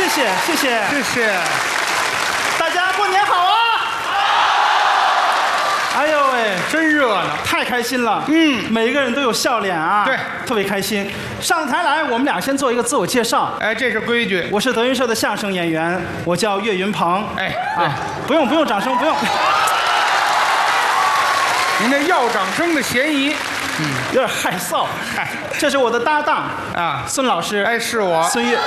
谢谢，谢谢， 谢谢。 大家过年好啊！哎呦喂， 真热闹， 太开心了。每一个人都有笑脸啊， 对， 特别开心。上台来，我们俩先做一个自我介绍。 哎，这是规矩。 我是德云社的相声演员，我叫岳云鹏。 哎， 不用掌声，不用。 您这要掌声的嫌疑。 有点害臊。这是我的搭档啊， 孙老师。 哎，是我。 孙越。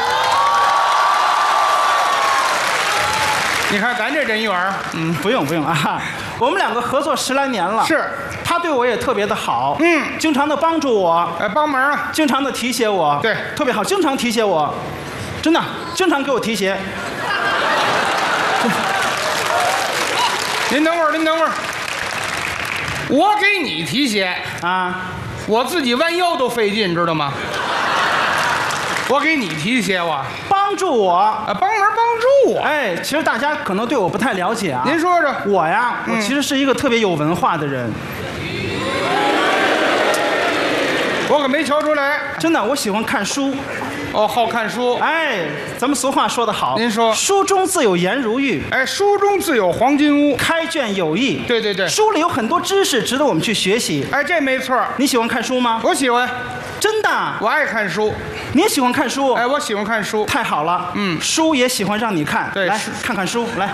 你看咱这人缘儿， 不用啊，我们两个合作10来年了。 是， 他对我也特别的好，经常的帮助我， 帮忙啊， 经常的提携我， 对， 特别好，经常提携我，真的，经常给我提携。 您等会儿，我给你提携啊， 我自己弯腰都费劲，知道吗？我给你提携我， 帮助我， 帮忙帮助我。 哎，其实大家可能对我不太了解啊。 您说说， 我呀，我其实是一个特别有文化的人。 我可没瞧出来。 真的，我喜欢看书。 哦，好看书。 哎，咱们俗话说得好。 您说， 书中自有颜如玉。 哎，书中自有黄金屋。 开卷有益。 对对对， 书里有很多知识值得我们去学习。 哎，这没错。 你喜欢看书吗？ 我喜欢。 真的？ 我爱看书。 你也喜欢看书？ 哎，我喜欢看书。 太好了。书也喜欢让你看。 对， 来看看书，来。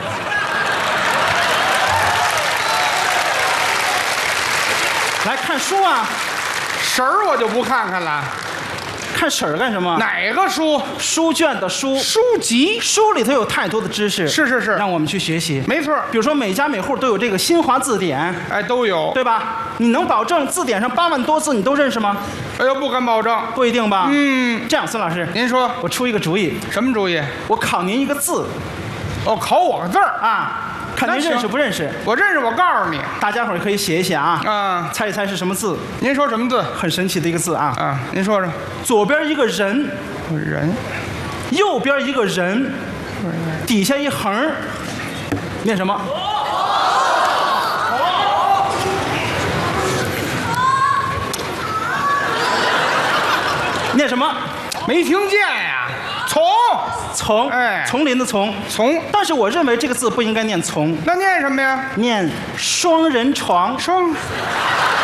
来看书啊。 婶儿我就不看看了。 看婶儿干什么？ 哪个书？ 书卷的书。 书籍。 书里头有太多的知识。 是， 让我们去学习。 没错。 比如说每家每户都有这个新华字典。 哎，都有， 对吧？你能保证字典上8万多字你都认识吗？ 哎呦，不敢保证。 不一定吧？这样，孙老师， 您说， 我出一个主意。 什么主意？ 我考您一个字。 哦，考我个字儿啊？看您认识不认识？ 我认识，我告诉你， 大家伙儿可以写一写啊。猜一猜是什么字？ 您说什么字？ 很神奇的一个字啊。 您说说。 左边一个人， 人； 右边一个人，底下一横，念什么？念什么？ 没听见呀。 丛， 哎， 丛林的丛， 丛。 但是我认为这个字不应该念丛， 那念什么呀？ 念双人床。